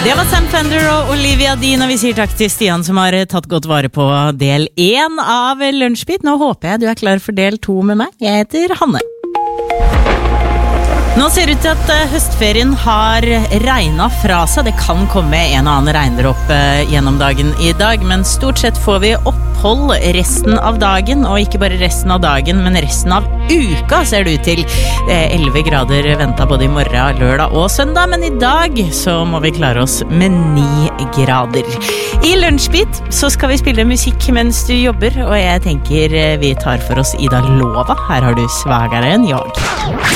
Det var Sam Fender og Olivia Dean, og vi sier takk til Stian som har tatt godt vare på del 1 av Lunsjbit. Nå håper jeg du er klar for del 2 med meg. Jeg heter Hanne. Nå ser det ut til at høstferien har regnet fra seg. Det kan komme en og annen regndråp gjennom dagen i dag, men stort sett får vi opphold resten av dagen, og ikke bare resten av dagen, men resten av uka ser det ut til. 11 grader ventet både i morgen, lørdag og søndag, men i dag så må vi klare oss med 9 grader. I Lunsjbit så skal vi spille musikk mens du jobber, og jeg tenker vi tar for oss Ida Lova. Her har du Svagare enn jag.